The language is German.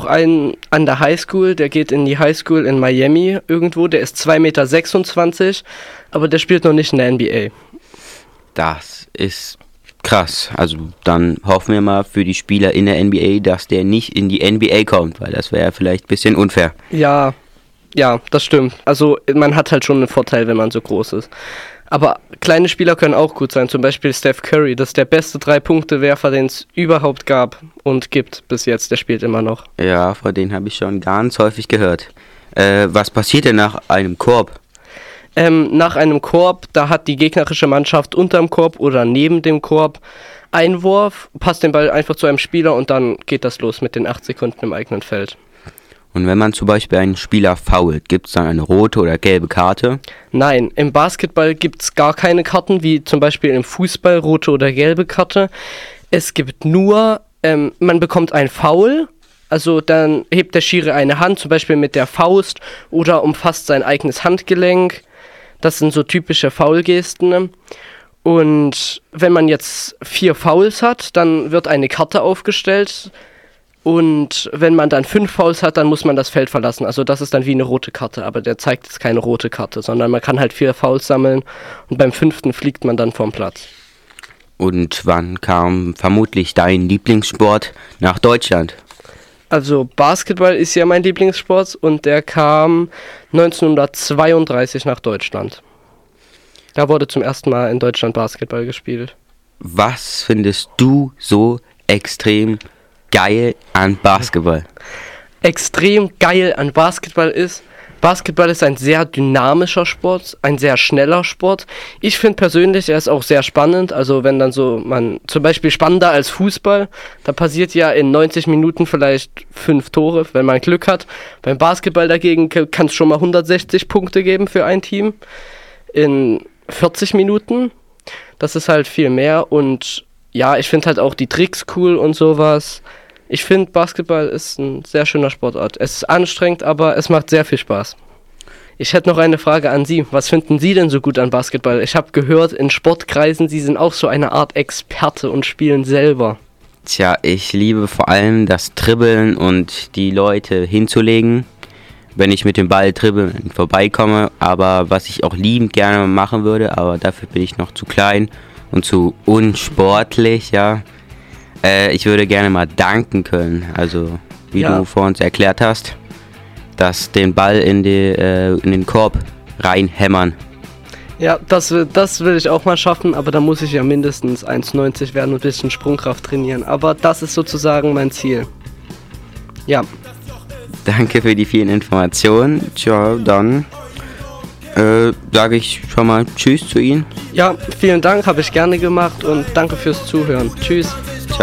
auch einen an der Highschool, der geht in die Highschool in Miami irgendwo, der ist 2,26 Meter, aber der spielt noch nicht in der NBA. Das ist krass. Also dann hoffen wir mal für die Spieler in der NBA, dass der nicht in die NBA kommt, weil das wäre vielleicht ein bisschen unfair. Ja, das stimmt. Also man hat halt schon einen Vorteil, wenn man so groß ist. Aber kleine Spieler können auch gut sein, zum Beispiel Steph Curry, das ist der beste 3-Punkte-Werfer, den es überhaupt gab und gibt bis jetzt, der spielt immer noch. Ja, von denen habe ich schon ganz häufig gehört. Was passiert denn nach einem Korb? Nach einem Korb, da hat die gegnerische Mannschaft unterm Korb oder neben dem Korb Einwurf, passt den Ball einfach zu einem Spieler und dann geht das los mit den 8 Sekunden im eigenen Feld. Und wenn man zum Beispiel einen Spieler foult, gibt es dann eine rote oder gelbe Karte? Nein, im Basketball gibt es gar keine Karten, wie zum Beispiel im Fußball, rote oder gelbe Karte. Es gibt nur, man bekommt ein Foul, also dann hebt der Schiri eine Hand, zum Beispiel mit der Faust oder umfasst sein eigenes Handgelenk. Das sind so typische Foulgesten. Und wenn man jetzt 4 Fouls hat, dann wird eine Karte aufgestellt. Und wenn man dann 5 Fouls hat, dann muss man das Feld verlassen. Also das ist dann wie eine rote Karte, aber der zeigt jetzt keine rote Karte, sondern man kann halt 4 Fouls sammeln und beim 5. fliegt man dann vom Platz. Und wann kam vermutlich dein Lieblingssport nach Deutschland? Also Basketball ist ja mein Lieblingssport und der kam 1932 nach Deutschland. Da wurde zum ersten Mal in Deutschland Basketball gespielt. Was findest du so extrem geil an Basketball? Extrem geil an Basketball ist ein sehr dynamischer Sport, ein sehr schneller Sport. Ich finde persönlich, er ist auch sehr spannend, also wenn dann so, zum Beispiel spannender als Fußball, da passiert ja in 90 Minuten vielleicht 5 Tore, wenn man Glück hat. Beim Basketball dagegen kann es schon mal 160 Punkte geben für ein Team in 40 Minuten. Das ist halt viel mehr und ja, ich finde halt auch die Tricks cool und sowas. Ich finde, Basketball ist ein sehr schöner Sportart. Es ist anstrengend, aber es macht sehr viel Spaß. Ich hätte noch eine Frage an Sie. Was finden Sie denn so gut an Basketball? Ich habe gehört, in Sportkreisen, Sie sind auch so eine Art Experte und spielen selber. Tja, ich liebe vor allem das Dribbeln und die Leute hinzulegen, wenn ich mit dem Ball dribbeln vorbeikomme. Aber was ich auch liebend gerne machen würde, aber dafür bin ich noch zu klein und zu unsportlich, ja. Ich würde gerne mal danken können, also wie du vor uns erklärt hast, dass den Ball in den Korb reinhämmern. Ja, das will ich auch mal schaffen, aber da muss ich ja mindestens 1,90 werden und ein bisschen Sprungkraft trainieren. Aber das ist sozusagen mein Ziel. Ja. Danke für die vielen Informationen. Tja, dann sage ich schon mal Tschüss zu Ihnen. Ja, vielen Dank, habe ich gerne gemacht und danke fürs Zuhören. Tschüss.